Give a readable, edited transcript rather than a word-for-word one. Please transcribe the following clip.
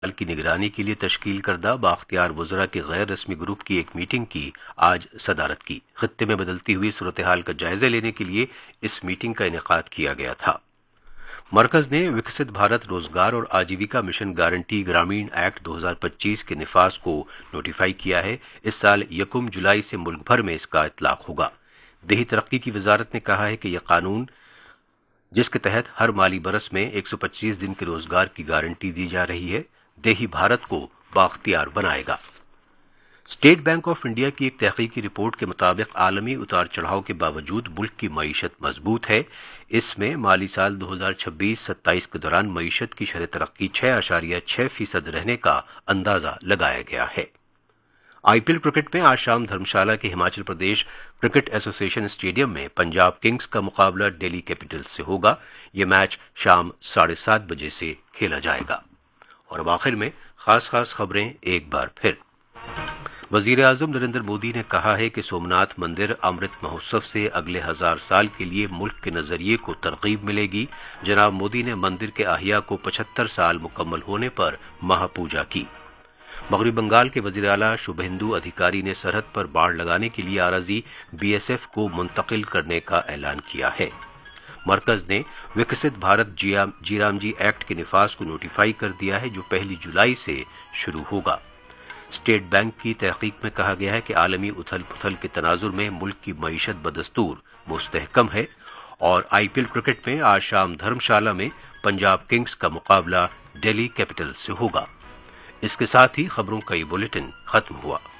کی نگرانی کے لیے تشکیل کردہ بااختیار وزراء کے غیر رسمی گروپ کی ایک میٹنگ کی آج صدارت کی۔ خطے میں بدلتی ہوئی صورتحال کا جائزہ لینے کے لیے اس میٹنگ کا انعقاد کیا گیا تھا۔ مرکز نے وکست بھارت روزگار اور آجیویکا مشن گارنٹی گرامین ایکٹ 2025 کے نفاذ کو نوٹیفائی کیا ہے۔ اس سال 1 جولائی سے ملک بھر میں اس کا اطلاق ہوگا۔ دیہی ترقی کی وزارت نے کہا ہے کہ یہ قانون، جس کے تحت ہر مالی برس میں 125 دن کے روزگار کی گارنٹی دی جا رہی ہے، دیہی بھارت کو بااختیار بنائے گا۔ اسٹیٹ بینک آف انڈیا کی ایک تحقیقی رپورٹ کے مطابق عالمی اتار چڑھاؤ کے باوجود ملک کی معیشت مضبوط ہے۔ اس میں مالی سال 2026-27 کے دوران معیشت کی شرح ترقی 6.6% رہنے کا اندازہ لگایا گیا ہے۔ آئی پی ایل کرکٹ میں آج شام دھرمشالہ کے ہماچل پردیش کرکٹ ایسوسی ایشن اسٹیڈیم میں پنجاب کنگز کا مقابلہ دہلی کیپٹلز سے ہوگا۔ یہ میچ شام 7:30 بجے سے کھیلا جائے گا۔ اور اب آخر میں خاص خبریں ایک بار پھر۔ وزیر اعظم نریندر مودی نے کہا ہے کہ سومناتھ مندر امرت مہوتسو سے اگلے 1000 سال کے لیے ملک کے نظریے کو ترغیب ملے گی۔ جناب مودی نے مندر کے احیاء کو 75 سال مکمل ہونے پر مہا پوجا کی۔ مغربی بنگال کے وزیر اعلیٰ شبھیندو ادھیکاری نے سرحد پر باڑ لگانے کے لیے آرزی BSF کو منتقل کرنے کا اعلان کیا ہے۔ مرکز نے وکست بھارت جی رام جی ایکٹ کے نفاذ کو نوٹیفائی کر دیا ہے، جو 1 جولائی سے شروع ہوگا۔ اسٹیٹ بینک کی تحقیق میں کہا گیا ہے کہ عالمی اتھل پتھل کے تناظر میں ملک کی معیشت بدستور مستحکم ہے۔ اور آئی پی ایل کرکٹ میں آج شام دھرمشالہ میں پنجاب کنگز کا مقابلہ دہلی کیپٹلز سے ہوگا۔ اس کے ساتھ ہی خبروں کا یہ بلیٹن ختم ہوا۔